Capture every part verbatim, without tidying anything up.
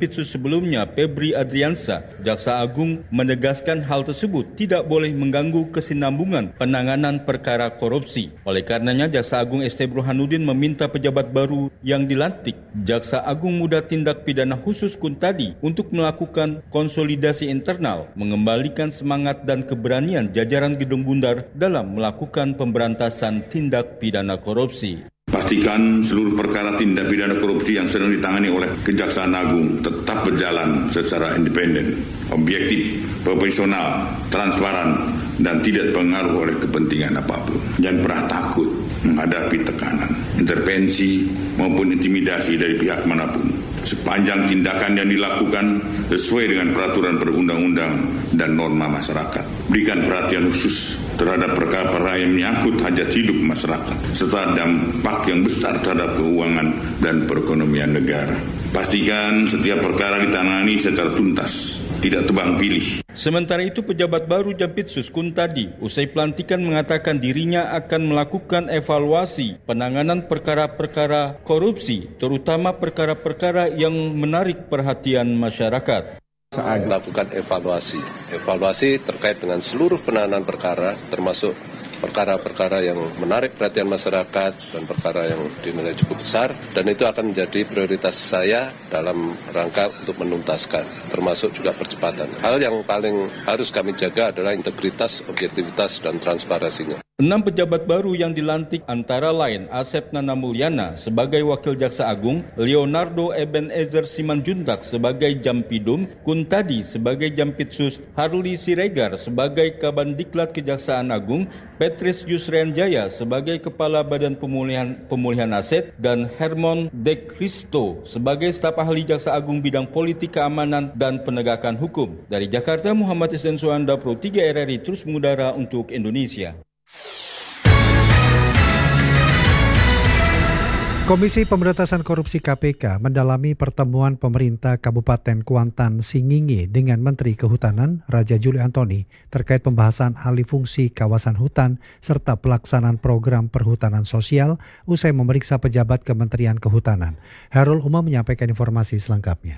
Jampitsus sebelumnya, Febri Adriansa, Jaksa Agung menegaskan hal tersebut tidak boleh mengganggu kesinambungan penanganan perkara korupsi. Oleh karenanya, Jaksa Agung S T Burhanuddin meminta pejabat baru yang dilantik, Jaksa Agung Muda Tindak Pidana Khusus Kuntadi, untuk melakukan konsolidasi internal, mengembalikan semangat dan keberanian jajaran Gedung Bundar dalam melakukan pemberantasan tindak pidana korupsi. Pastikan seluruh perkara tindak pidana korupsi yang sedang ditangani oleh Kejaksaan Agung tetap berjalan secara independen, objektif, profesional, transparan, dan tidak terpengaruh oleh kepentingan apapun. Jangan pernah takut menghadapi tekanan, intervensi, maupun intimidasi dari pihak manapun. Sepanjang tindakan yang dilakukan sesuai dengan peraturan perundang-undang dan norma masyarakat. Berikan perhatian khusus terhadap perkara-perkara yang menyangkut hajat hidup masyarakat, serta dampak yang besar terhadap keuangan dan perekonomian negara. Pastikan setiap perkara ditangani secara tuntas, tidak tebang pilih. Sementara itu, pejabat baru Jampitsus Kuntadi usai pelantikan mengatakan dirinya akan melakukan evaluasi penanganan perkara-perkara korupsi, terutama perkara-perkara yang menarik perhatian masyarakat. Lakukan evaluasi, evaluasi terkait dengan seluruh penanganan perkara, termasuk perkara-perkara yang menarik perhatian masyarakat dan perkara yang dinilai cukup besar, dan itu akan menjadi prioritas saya dalam rangka untuk menuntaskan, termasuk juga percepatan. Hal yang paling harus kami jaga adalah integritas, objektivitas, dan transparansinya. Enam pejabat baru yang dilantik antara lain Asep Nana Mulyana sebagai Wakil Jaksa Agung, Leonardo Ebenezer Simanjuntak sebagai Jampidum, Kuntadi sebagai Jampitsus, Harli Siregar sebagai Kabandiklat Kejaksaan Agung, Petris Yusrian Jaya sebagai Kepala Badan Pemulihan, Pemulihan Aset, dan Hermon De Cristo sebagai Staf Ahli Jaksa Agung Bidang Politik Keamanan dan Penegakan Hukum. Dari Jakarta, Muhammad Isden Suanda, Pro tiga R R I terus mengudara untuk Indonesia. Komisi Pemberantasan Korupsi K P K mendalami pertemuan pemerintah Kabupaten Kuantan Singingi dengan Menteri Kehutanan Raja Juli Antoni terkait pembahasan alih fungsi kawasan hutan serta pelaksanaan program perhutanan sosial usai memeriksa pejabat Kementerian Kehutanan. Hairul Umam menyampaikan informasi selengkapnya.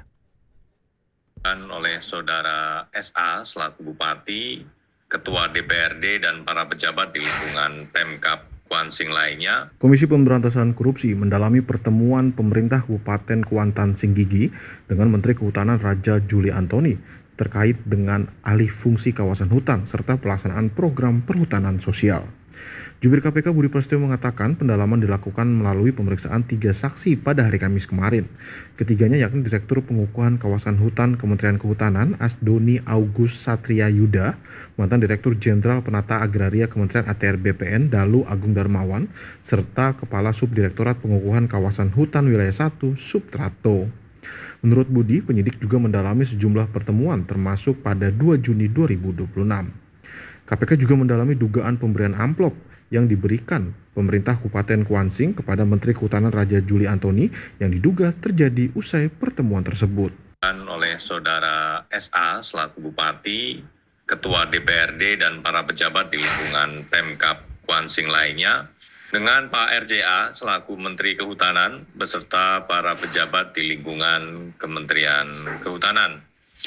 Oleh Saudara S A selaku Bupati, Ketua D P R D dan para pejabat di lingkungan Pemkab Kuansing lainnya. Komisi Pemberantasan Korupsi mendalami pertemuan pemerintah Kabupaten Kuantan Singgigi dengan Menteri Kehutanan Raja Juli Antoni terkait dengan alih fungsi kawasan hutan serta pelaksanaan program perhutanan sosial. Jubir K P K Budi Prasetyo mengatakan pendalaman dilakukan melalui pemeriksaan tiga saksi pada hari Kamis kemarin. Ketiganya yakni Direktur Pengukuhan Kawasan Hutan Kementerian Kehutanan Asdoni August Satria Yuda, mantan Direktur Jenderal Penata Agraria Kementerian A T R B P N Dalu Agung Darmawan, serta Kepala Subdirektorat Pengukuhan Kawasan Hutan Wilayah satu Subtrato. Menurut Budi, penyidik juga mendalami sejumlah pertemuan termasuk pada dua Juni dua ribu dua puluh enam. K P K juga mendalami dugaan pemberian amplop yang diberikan pemerintah Kabupaten Kuansing kepada Menteri Kehutanan Raja Juli Antoni yang diduga terjadi usai pertemuan tersebut. Oleh Saudara S A selaku Bupati, Ketua D P R D dan para pejabat di lingkungan Pemkab Kuansing lainnya, dengan Pak R J A selaku Menteri Kehutanan beserta para pejabat di lingkungan Kementerian Kehutanan.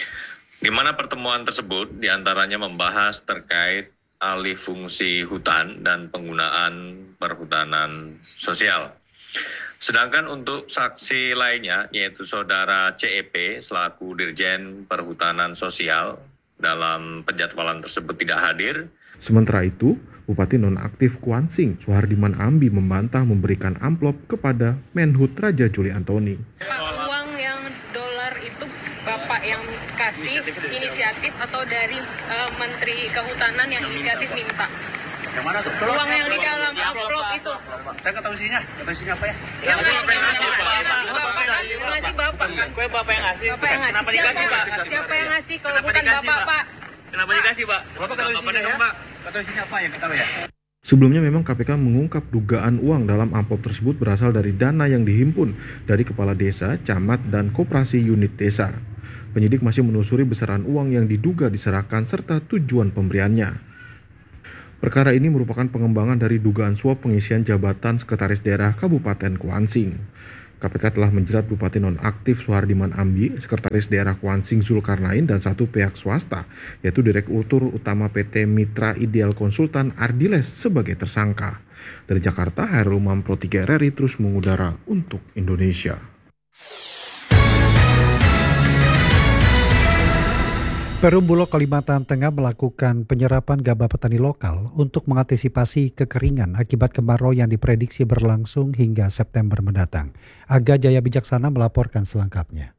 Di mana pertemuan tersebut diantaranya membahas terkait alih fungsi hutan dan penggunaan perhutanan sosial. Sedangkan untuk saksi lainnya, yaitu Saudara C E P selaku Dirjen Perhutanan Sosial, dalam penjadwalan tersebut tidak hadir. Sementara itu, Bupati Nonaktif Kuansing, Suhardiman Ambi membantah memberikan amplop kepada Menhut Raja Juli Antoni. Uang yang dolar itu Bapak yang kasih inisiatif, inisiatif atau dari uh, Menteri Kehutanan yang inisiatif minta? Yang mana tuh? Uang yang di dalam amplop itu. Saya nggak tahu isinya. Nggak tahu isinya apa ya? Yang ngasih Bapak. Yang ngasih Bapak. Kue Bapak yang ngasih. Bapak yang ngasih. Kenapa dikasih, Pak? Siapa yang ngasih kalau bukan Bapak, Pak? Kenapa dikasih, Pak? Bapak nggak tahu isinya ya? Nggak tahu isinya apa ya? Nggak tahu ya? Sebelumnya memang K P K mengungkap dugaan uang dalam amplop tersebut berasal dari dana yang dihimpun dari kepala desa, camat, dan koperasi unit desa. Penyidik masih menelusuri besaran uang yang diduga diserahkan serta tujuan pemberiannya. Perkara ini merupakan pengembangan dari dugaan suap pengisian jabatan Sekretaris Daerah Kabupaten Kuansing. K P K telah menjerat Bupati nonaktif Suhardiman Ambi, Sekretaris Daerah Kuansing Zulkarnain, dan satu pihak swasta, yaitu Direktur Utama P T Mitra Ideal Konsultan Ardiles sebagai tersangka. Dari Jakarta, Hairul Umam Pro tiga R R I terus mengudara untuk Indonesia. Perum Bulog Kalimantan Tengah melakukan penyerapan gabah petani lokal untuk mengantisipasi kekeringan akibat kemarau yang diprediksi berlangsung hingga September mendatang. Aga Jaya Bijaksana melaporkan selengkapnya.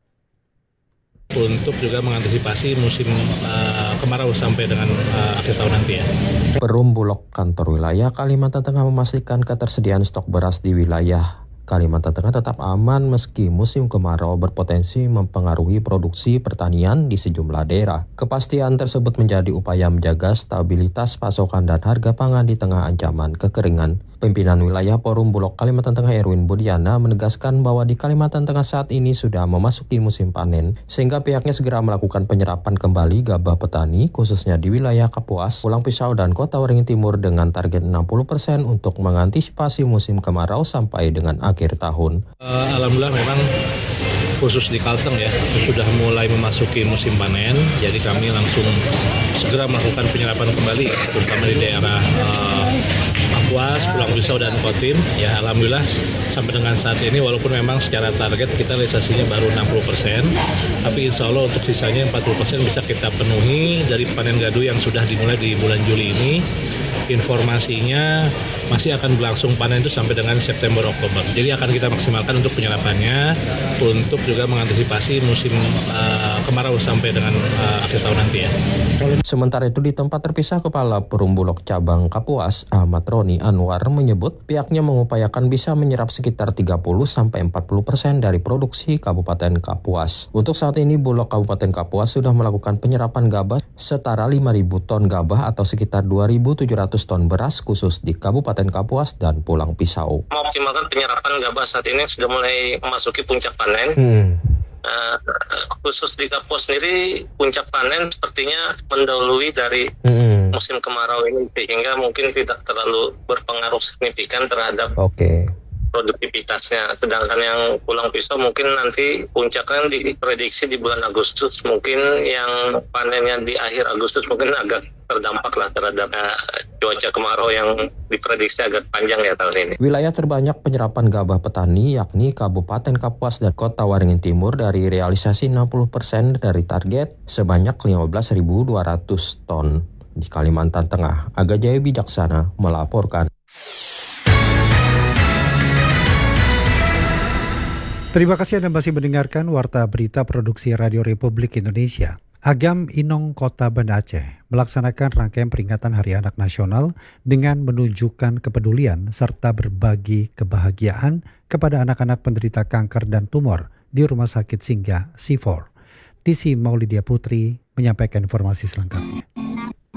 Untuk juga mengantisipasi musim uh, kemarau sampai dengan uh, akhir tahun nanti ya. Perum Bulog Kantor Wilayah Kalimantan Tengah memastikan ketersediaan stok beras di wilayah Kalimantan Tengah tetap aman meski musim kemarau berpotensi mempengaruhi produksi pertanian di sejumlah daerah. Kepastian tersebut menjadi upaya menjaga stabilitas pasokan dan harga pangan di tengah ancaman kekeringan. Pimpinan wilayah Perum Bulog Kalimantan Tengah Erwin Budiana menegaskan bahwa di Kalimantan Tengah saat ini sudah memasuki musim panen, sehingga pihaknya segera melakukan penyerapan kembali gabah petani khususnya di wilayah Kapuas, Pulang Pisau, dan Kota Waringin Timur dengan target enam puluh persen untuk mengantisipasi musim kemarau sampai dengan akhir tahun. Uh, Alhamdulillah memang khusus di Kalteng ya sudah mulai memasuki musim panen, jadi kami langsung segera melakukan penyerapan kembali, terutama di daerah uh, Kapuas, Pulang Pisau, dan Kotim. Ya alhamdulillah sampai dengan saat ini walaupun memang secara target kita realisasinya baru enam puluh persen, tapi insya Allah untuk sisanya empat puluh persen bisa kita penuhi dari panen gadu yang sudah dimulai di bulan Juli ini. Informasinya masih akan berlangsung panen itu sampai dengan September Oktober. Jadi akan kita maksimalkan untuk penyerapannya untuk juga mengantisipasi musim uh, kemarau sampai dengan uh, akhir tahun nanti ya. Sementara itu di tempat terpisah, Kepala Perum Bulog Cabang Kapuas Ahmad Roni Anwar menyebut pihaknya mengupayakan bisa menyerap sekitar tiga puluh sampai empat puluh persen dari produksi Kabupaten Kapuas. Untuk saat ini Bulog Kabupaten Kapuas sudah melakukan penyerapan gabah setara lima ribu ton gabah atau sekitar dua ribu tujuh ratus ton beras khusus di Kabupaten Kapuas dan Pulang Pisau. Mengoptimalkan penyerapan gabah saat ini sudah mulai memasuki puncak panen. Hmm. Uh, khusus di Kapuas sendiri puncak panen sepertinya mendahului dari hmm. musim kemarau ini sehingga mungkin tidak terlalu berpengaruh signifikan terhadap okay. produktivitasnya. Sedangkan yang Pulang Pisau mungkin nanti puncaknya diprediksi di bulan Agustus, mungkin yang panennya di akhir Agustus mungkin agak terdampak lah terhadap uh, cuaca kemarau yang diprediksi agak panjang ya tahun ini. Wilayah terbanyak penyerapan gabah petani yakni Kabupaten Kapuas dan Kota Waringin Timur dari realisasi enam puluh persen dari target sebanyak lima belas ribu dua ratus ton. Di Kalimantan Tengah, Aga Jaya Bijaksana melaporkan. Terima kasih Anda masih mendengarkan Warta Berita Produksi Radio Republik Indonesia. Agam Inong Kota Banda Aceh melaksanakan rangkaian peringatan Hari Anak Nasional dengan menunjukkan kepedulian serta berbagi kebahagiaan kepada anak-anak penderita kanker dan tumor di Rumah Sakit Singgah C empat. Tisi Maulidia Putri menyampaikan informasi selengkapnya.